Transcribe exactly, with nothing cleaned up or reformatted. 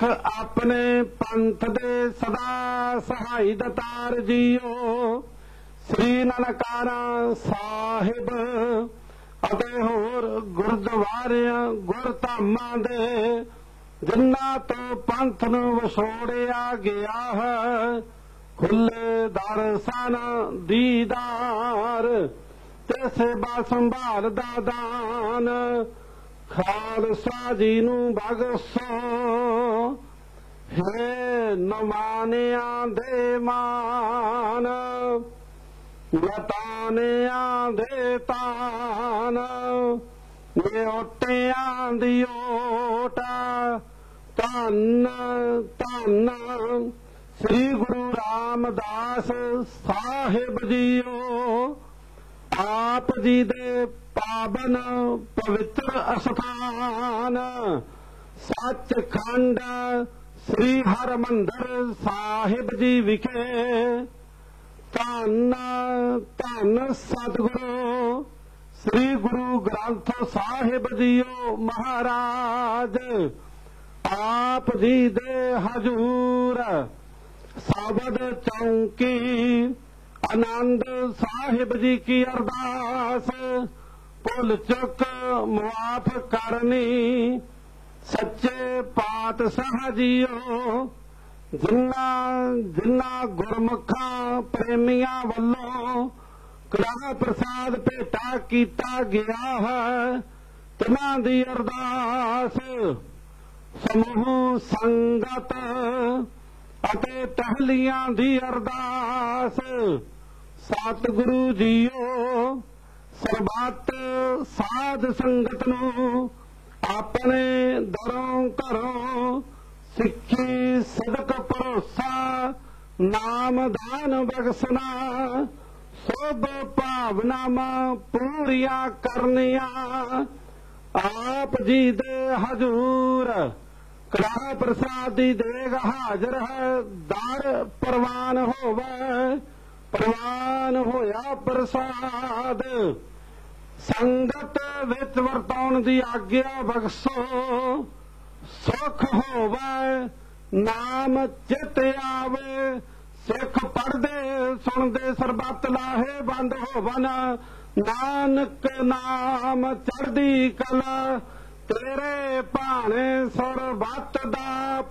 ਸਿੱਖ ਆਪਣੇ ਪੰਥ ਦੇ ਸਦਾ ਸਹਾਈ ਦਤਾਰ ਜੀਓ ਸ੍ਰੀ ਨਨਕਾਣਾ ਸਾਹਿਬ ਅਤੇ ਹੋਰ ਗੁਰਦੁਆਰਿਆਂ ਗੁਰਧਾਮਾਂ ਦੇ ਜਿਨ੍ਹਾਂ ਤੋਂ ਪੰਥ ਨੂੰ ਵਿਛੋੜਿਆ ਗਿਆ ਹੈ ਖੁੱਲੇ ਦਰਸ਼ਨ ਦੀਦਾਰ ਤੇ ਸੇਵਾ ਸੰਭਾਲ ਦਾ ਦਾਨ ਖਾਲਸਾ ਜੀ ਨੂੰ ਬਖਸ਼ੋ ਹੈ ਨਵਾਨਿਆਂ ਦੇ ਮਾਨ ਲਤਾਨਿਆਂ ਦੇ ਤਾਨ ਨਿਓਟਿਆਂ ਦੀ ਓਟ ਧੰਨ ਧੰਨ ਸ੍ਰੀ ਗੁਰੂ ਰਾਮਦਾਸ ਸਾਹਿਬ ਜੀਓ ਆਪ ਜੀ ਦੇ ਪਾਵਨ ਪਵਿੱਤਰ ਅਸਥਾਨ ਸੱਚਖੰਡ ਸ੍ਰੀ ਹਰਿਮੰਦਰ ਸਾਹਿਬ ਜੀ ਵਿਖੇ ਧੰਨ ਧੰਨ ਸਤਿਗੁਰੂ ਸ੍ਰੀ ਗੁਰੂ ਗ੍ਰੰਥ ਸਾਹਿਬ ਜੀਓ ਮਹਾਰਾਜ ਆਪ ਜੀ ਦੇ ਹਜ਼ੂਰ ਸਾਬਦ ਚੌਂਕੀ ਆਨੰਦ ਸਾਹਿਬ ਜੀ ਕੀ ਅਰਦਾਸ ਭੁੱਲ ਚੁੱਕ ਮੁਆਫ ਕਰਨੀ ਸੱਚੇ ਪਾਤਸ਼ਾਹ ਜੀਓ ਜਿਨ੍ਹਾਂ ਜਿਨ੍ਹਾਂ ਗੁਰਮੁਖਾਂ ਪ੍ਰੇਮੀਆਂ ਵੱਲੋਂ ਕੜਾ ਪ੍ਰਸਾਦ ਭੇਟਾ ਕੀਤਾ ਗਿਆ ਹੈ ਤਿਨਾਂ ਦੀ ਅਰਦਾਸ ਸਮੂਹ ਸੰਗਤ ਅਤੇ ਟਹਿਲੀਆਂ ਦੀ ਅਰਦਾਸ ਸਤਿਗੁਰੂ ਜੀਓ ਸਰਬੱਤ ਸਾਧ ਸੰਗਤ ਨੂੰ ਆਪਣੇ ਦਰੋਂ ਘਰੋਂ ਸਿੱਖੀ ਸਦਕ ਭਰੋਸਾ ਨਾਮਦਾਨ ਬਖਸ਼ਣਾ ਸਭ ਭਾਵਨਾਵਾਂ ਪੂਰੀਆਂ ਕਰਨੀਆਂ ਆਪ ਜੀ ਦੇ ਹਜ਼ੂਰ ਕੜਾ ਪ੍ਰਸਾਦ ਦੀ ਦੇਗ ਹਾਜ਼ਰ ਹੈ ਦਰ ਪ੍ਰਵਾਨ ਹੋਵੇ ਪ੍ਰਵਾਨ ਹੋਇਆ ਪ੍ਰਸਾਦ ਸੰਗਤ ਵਿੱਚ ਵਰਤਾਉਣ ਦੀ ਆਗਿਆ ਬਖਸ਼ੋ ਸੁਖ ਹੋਵੇ ਨਾਮ ਚਿਤ ਆਵੇ ਸਿੱਖ ਪੜ੍ਹਦੇ ਸੁਣਦੇ ਸਰਬੱਤ ਲਾਹੇ ਬੰਦ ਹੋਵਨ ਨਾਨਕ ਨਾਮ ਚੜ੍ਹਦੀ ਕਲਾ ਤੇਰੇ ਭਾਣੇ ਸਰਬੱਤ ਦਾ